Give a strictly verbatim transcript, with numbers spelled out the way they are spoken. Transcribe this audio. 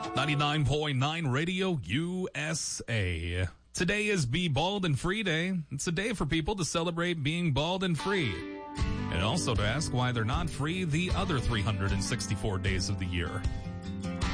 ninety-nine point nine Radio U S A. Today is Be Bald and Free Day. It's a day for people to celebrate being bald and free. And also to ask why they're not free the other three hundred sixty-four days of the year.